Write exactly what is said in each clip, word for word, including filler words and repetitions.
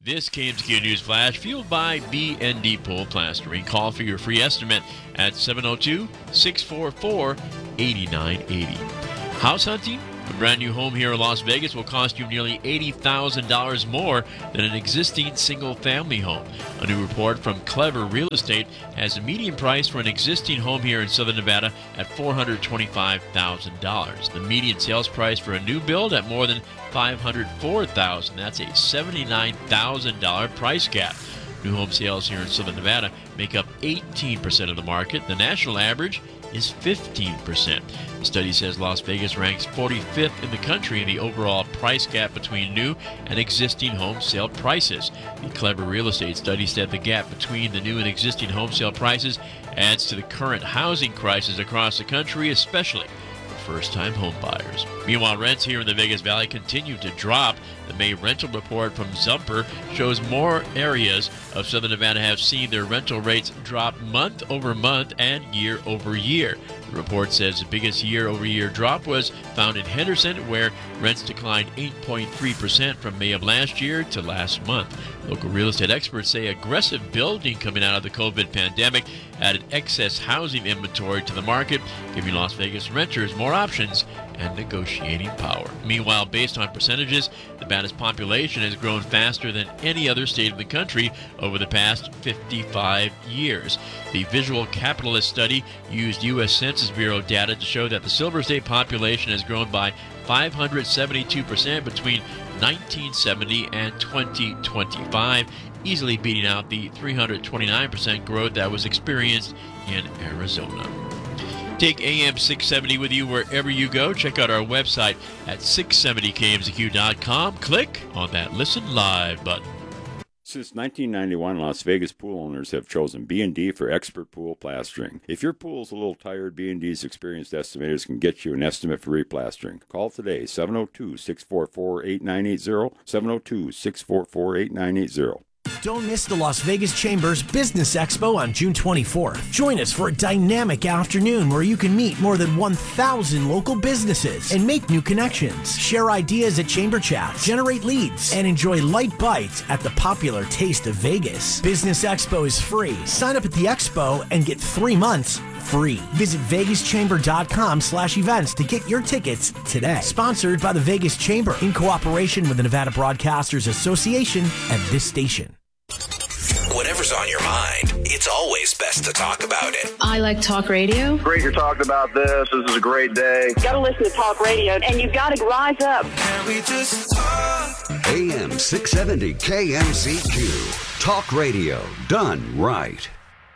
This K M Z Q News Flash, fueled by B and D Pool Plastering. Call for your free estimate at seven oh two, six four four, eight nine eight oh. House hunting? A brand new home here in Las Vegas will cost you nearly eighty thousand dollars more than an existing single-family home. A new report from Clever Real Estate has a median price for an existing home here in Southern Nevada at four hundred twenty-five thousand dollars. The median sales price for a new build at more than five hundred four thousand dollars. That's a seventy-nine thousand dollars price gap. New home sales here in Southern Nevada make up eighteen percent of the market. The national average is fifteen percent. The study says Las Vegas ranks forty-fifth in the country in the overall price gap between new and existing home sale prices. The Clever Real Estate study said the gap between the new and existing home sale prices adds to the current housing crisis across the country, especially for first-time home buyers. Meanwhile, rents here in the Vegas Valley continue to drop. The May rental report from Zumper shows more areas of Southern Nevada have seen their rental rates drop month over month and year over year. The report says the biggest year-over-year drop was found in Henderson, where rents declined eight point three percent from May of last year to last month. Local real estate experts say aggressive building coming out of the COVID pandemic added excess housing inventory to the market, giving Las Vegas renters more options and negotiating power. Meanwhile, based on percentages, Nevada's population has grown faster than any other state in the country over the past fifty-five years. The Visual Capitalist study used U S Census Bureau data to show that the Silver State population has grown by five hundred seventy-two percent between nineteen seventy and twenty twenty-five, easily beating out the three hundred twenty-nine percent growth that was experienced in Arizona. Take A M six seventy with you wherever you go. Check out our website at six seventy K M Z Q dot com. Click on that Listen Live button. Since nineteen ninety-one, Las Vegas pool owners have chosen B and D for expert pool plastering. If your pool's a little tired, B and D's experienced estimators can get you an estimate for replastering. Call today, seven oh two, six four four, eight nine eight oh, seven oh two, six four four, eight nine eight oh. Don't miss the Las Vegas Chamber's Business Expo on June twenty-fourth. Join us for a dynamic afternoon where you can meet more than one thousand local businesses and make new connections. Share ideas at Chamber Chats, generate leads, and enjoy light bites at the popular Taste of Vegas. Business Expo is free. Sign up at the expo and get three months free. Visit vegas chamber dot com slash events to get your tickets today. Sponsored by the Vegas Chamber in cooperation with the Nevada Broadcasters Association and this station. Whatever's on your mind, it's always best to talk about it. I like talk radio. Great you're talking about this. This is a great day. You gotta listen to talk radio, and you gotta rise up. Can we just talk? A M six seventy K M Z Q. Talk radio done right.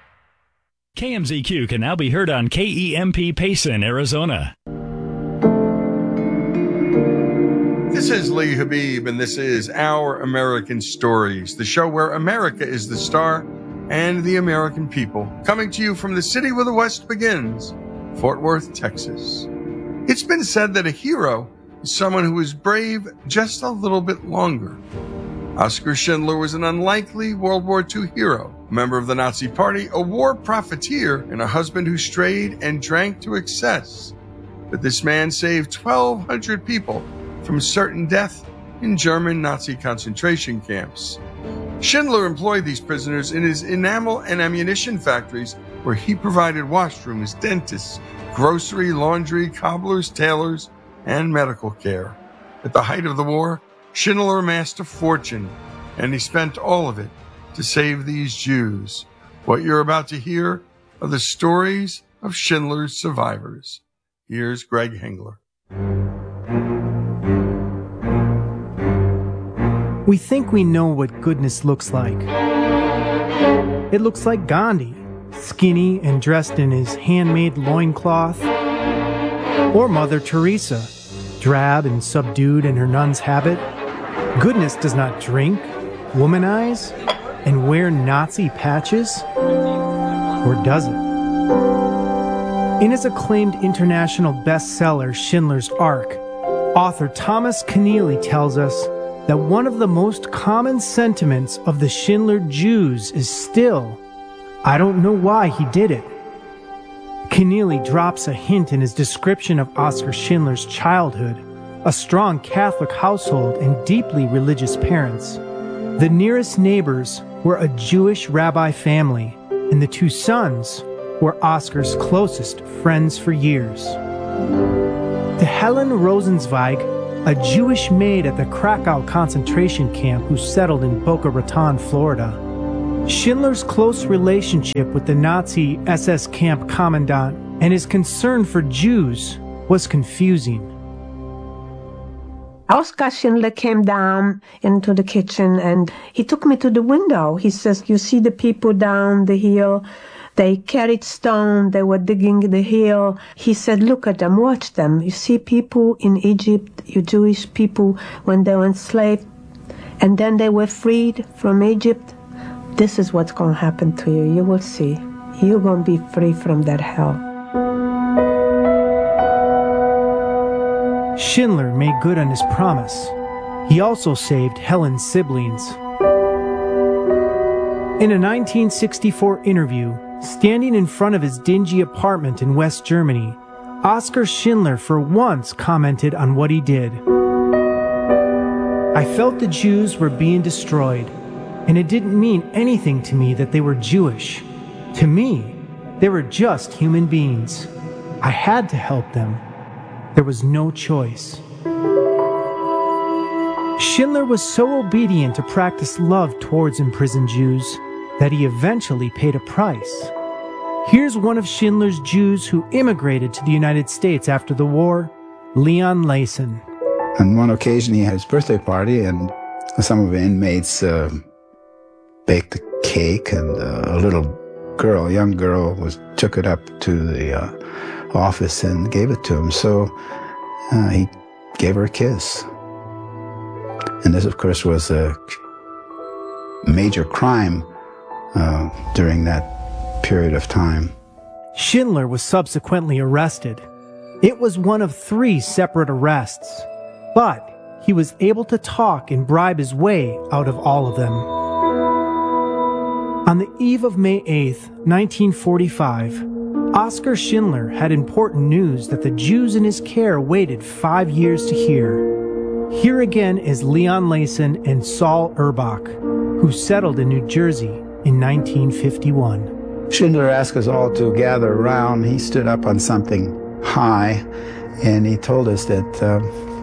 K M Z Q can now be heard on K E M P Payson, Arizona. This is Lee Habib, and this is Our American Stories, the show where America is the star and the American people. Coming to you from the city where the West begins, Fort Worth, Texas. It's been said that a hero is someone who is brave just a little bit longer. Oskar Schindler was an unlikely World War Two hero, a member of the Nazi Party, a war profiteer, and a husband who strayed and drank to excess. But this man saved twelve hundred people from certain death in German Nazi concentration camps. Schindler employed these prisoners in his enamel and ammunition factories, where he provided washrooms, dentists, grocery, laundry, cobblers, tailors, and medical care. At the height of the war, Schindler amassed a fortune, and he spent all of it to save these Jews. What you're about to hear are the stories of Schindler's survivors. Here's Greg Hengler. We think we know what goodness looks like. It looks like Gandhi, skinny and dressed in his handmade loincloth. Or Mother Teresa, drab and subdued in her nun's habit. Goodness does not drink, womanize, and wear Nazi patches. Or does it? In his acclaimed international bestseller, Schindler's Ark, author Thomas Keneally tells us that one of the most common sentiments of the Schindler Jews is still, I don't know why he did it. Keneally drops a hint in his description of Oskar Schindler's childhood, a strong Catholic household and deeply religious parents. The nearest neighbors were a Jewish rabbi family, and the two sons were Oscar's closest friends for years. To Helen Rosenzweig, a Jewish maid at the Krakow concentration camp who settled in Boca Raton, Florida, Schindler's close relationship with the Nazi S S camp commandant and his concern for Jews was confusing. Oskar Schindler came down into the kitchen and he took me to the window. He says, "You see the people down the hill? They carried stone, they were digging the hill." He said, "Look at them, watch them. You see people in Egypt, you Jewish people, when they were enslaved, and then they were freed from Egypt. This is what's going to happen to you. You will see. You're going to be free from that hell." Schindler made good on his promise. He also saved Helen's siblings. In a nineteen sixty-four interview, standing in front of his dingy apartment in West Germany, Oskar Schindler for once commented on what he did. "I felt the Jews were being destroyed, and it didn't mean anything to me that they were Jewish. To me, they were just human beings. I had to help them. There was no choice." Schindler was so obedient to practice love towards imprisoned Jews that he eventually paid a price. Here's one of Schindler's Jews who immigrated to the United States after the war, Leon Layson. On one occasion, he had his birthday party, and some of the inmates uh, baked a cake, and uh, a little girl, a young girl, was took it up to the uh, office and gave it to him. So uh, he gave her a kiss. And this, of course, was a major crime uh, during that period of time. Schindler was subsequently arrested. It was one of three separate arrests, but he was able to talk and bribe his way out of all of them. On the eve of May eighth, nineteen forty-five, Oskar Schindler had important news that the Jews in his care waited five years to hear. Here again is Leon Layson and Saul Erbach, who settled in New Jersey in nineteen fifty-one. Schindler asked us all to gather around. He stood up on something high, and he told us that uh,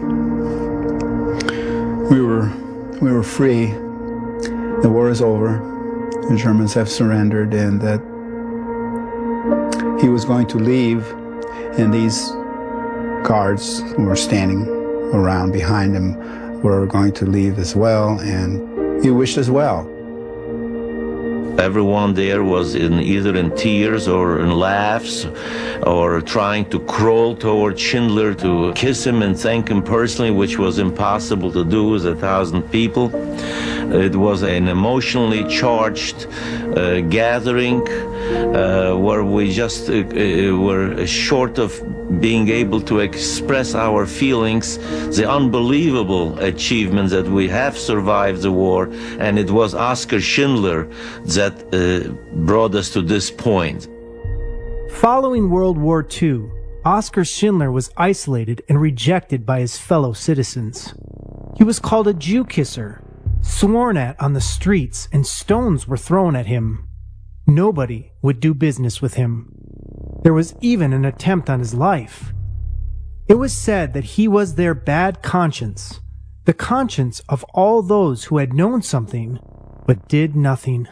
we were we were free. The war is over. The Germans have surrendered, and that he was going to leave, and these guards who were standing around behind him were going to leave as well, and he wished us well. Everyone there was in either in tears or in laughs or trying to crawl toward Schindler to kiss him and thank him personally, which was impossible to do with a thousand people. It was an emotionally charged uh, gathering uh, where we just uh, uh, were short of being able to express our feelings, the unbelievable achievements that we have survived the war, and it was Oskar Schindler that uh, brought us to this point. Following World War Two, Oskar Schindler was isolated and rejected by his fellow citizens. He was called a Jew kisser, sworn at on the streets, and stones were thrown at him. Nobody would do business with him. There was even an attempt on his life. It was said that he was their bad conscience, the conscience of all those who had known something but did nothing.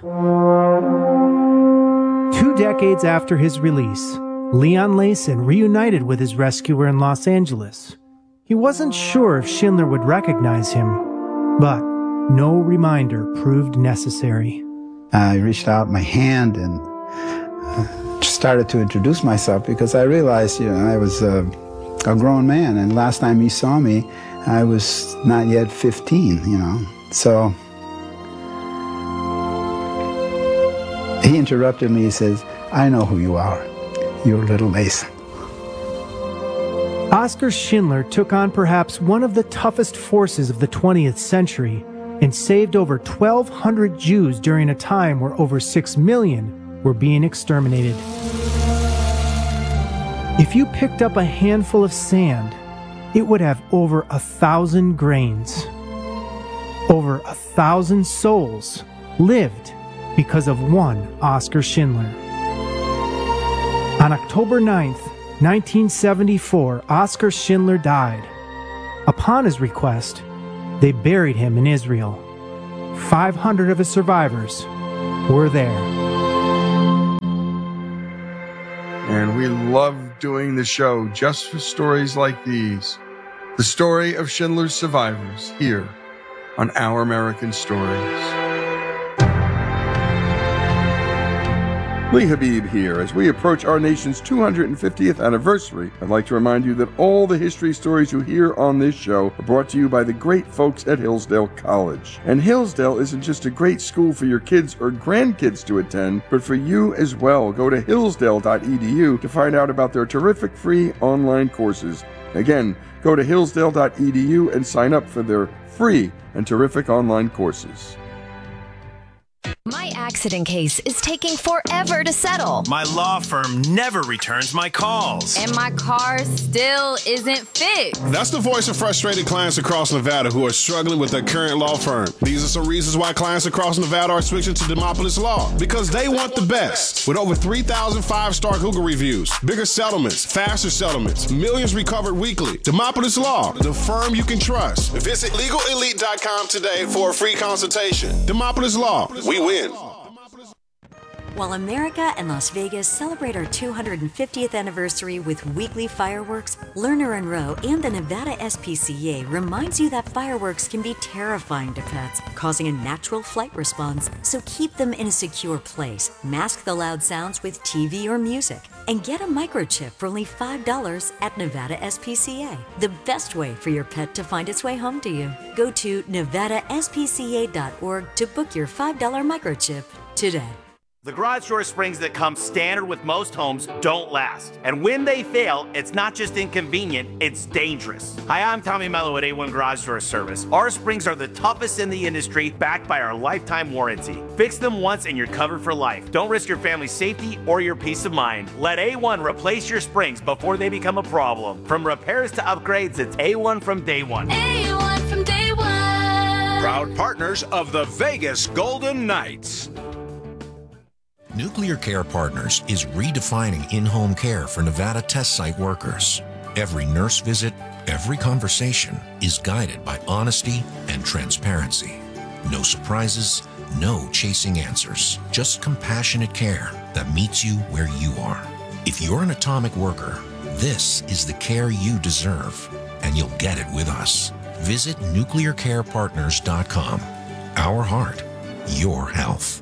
Two decades after his release, Leon Layson reunited with his rescuer in Los Angeles. He wasn't sure if Schindler would recognize him, but no reminder proved necessary. I reached out my hand and uh, started to introduce myself because I realized, you know, I was uh, a grown man, and last time he saw me, I was not yet fifteen, you know. So he interrupted me. He says, "I know who you are. You're little Layson." Oskar Schindler took on perhaps one of the toughest forces of the twentieth century and saved over twelve hundred Jews during a time where over six million were being exterminated. If you picked up a handful of sand, it would have over a thousand grains. Over a thousand souls lived because of one Oskar Schindler. On October ninth, nineteen seventy-four, Oskar Schindler died. Upon his request, they buried him in Israel. five hundred of his survivors were there. And we love doing the show just for stories like these. The story of Schindler's survivors here on Our American Stories. Lee Habib here. As we approach our nation's two hundred fiftieth anniversary, I'd like to remind you that all the history stories you hear on this show are brought to you by the great folks at Hillsdale College. And Hillsdale isn't just a great school for your kids or grandkids to attend, but for you as well. Go to hillsdale dot e d u to find out about their terrific free online courses. Again, go to hillsdale dot e d u and sign up for their free and terrific online courses. My accident case is taking forever to settle. My law firm never returns my calls. And my car still isn't fixed. That's the voice of frustrated clients across Nevada who are struggling with their current law firm. These are some reasons why clients across Nevada are switching to Demopolis Law. Because they want the best. With over three thousand five-star Google reviews, bigger settlements, faster settlements, millions recovered weekly. Demopolis Law, the firm you can trust. Visit legal elite dot com today for a free consultation. Demopolis Law, we win. While America and Las Vegas celebrate our two hundred fiftieth anniversary with weekly fireworks, Lerner and Rowe and the Nevada S P C A reminds you that fireworks can be terrifying to pets, causing a natural flight response. So keep them in a secure place, mask the loud sounds with T V or music, and get a microchip for only five dollars at Nevada S P C A. The best way for your pet to find its way home to you. Go to nevada s p c a dot org to book your five dollar microchip today. The garage door springs that come standard with most homes don't last. And when they fail, it's not just inconvenient, it's dangerous. Hi, I'm Tommy Mello at A one Garage Door Service. Our springs are the toughest in the industry, backed by our lifetime warranty. Fix them once and you're covered for life. Don't risk your family's safety or your peace of mind. Let A one replace your springs before they become a problem. From repairs to upgrades, it's A one from day one. A one from day one. Proud partners of the Vegas Golden Knights. Nuclear Care Partners is redefining in-home care for Nevada test site workers. Every nurse visit, every conversation is guided by honesty and transparency. No surprises, no chasing answers, just compassionate care that meets you where you are. If you're an atomic worker, this is the care you deserve, and you'll get it with us. Visit nuclear care partners dot com. Our heart, your health.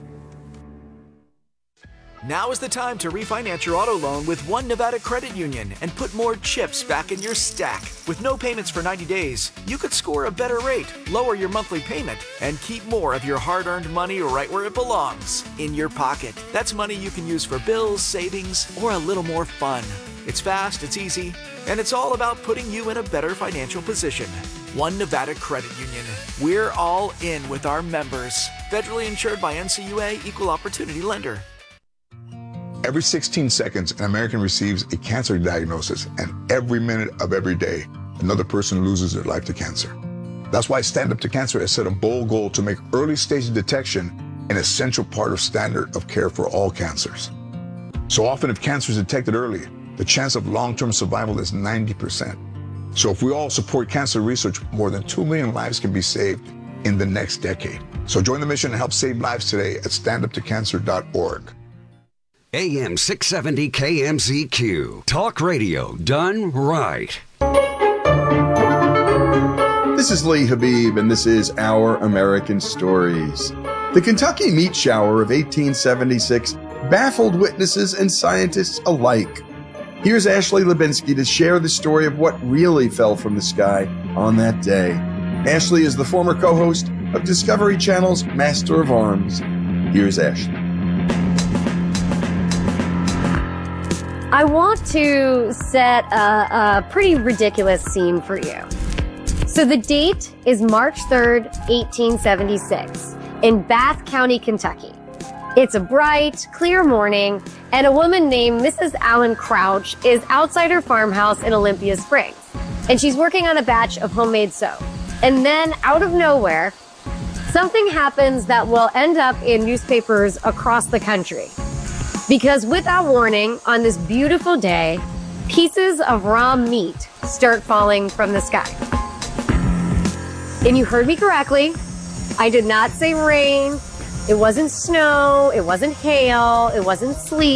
Now is the time to refinance your auto loan with One Nevada Credit Union and put more chips back in your stack. With no payments for ninety days, you could score a better rate, lower your monthly payment, and keep more of your hard-earned money right where it belongs, in your pocket. That's money you can use for bills, savings, or a little more fun. It's fast, it's easy, and it's all about putting you in a better financial position. One Nevada Credit Union. We're all in with our members. Federally insured by N C U A, Equal Opportunity Lender. Every sixteen seconds, an American receives a cancer diagnosis, and every minute of every day, another person loses their life to cancer. That's why Stand Up to Cancer has set a bold goal to make early stage detection an essential part of standard of care for all cancers. So often, if cancer is detected early, the chance of long-term survival is ninety percent. So if we all support cancer research, more than two million lives can be saved in the next decade. So join the mission and help save lives today at stand up to cancer dot org. A M six seventy K M Z Q. Talk radio done right. This is Lee Habib, and this is Our American Stories. The Kentucky meat shower of eighteen seventy-six baffled witnesses and scientists alike. Here's Ashley Lubinsky to share the story of what really fell from the sky on that day. Ashley is the former co-host of Discovery Channel's Master of Arms. Here's Ashley. I want to set a, a pretty ridiculous scene for you. So the date is March third, eighteen seventy-six, in Bath County, Kentucky. It's a bright, clear morning, and a woman named Missus Allen Crouch is outside her farmhouse in Olympia Springs, and she's working on a batch of homemade soap. And then, out of nowhere, something happens that will end up in newspapers across the country. Because without warning, on this beautiful day, pieces of raw meat start falling from the sky. And you heard me correctly. I did not say rain. It wasn't snow. It wasn't hail. It wasn't sleet.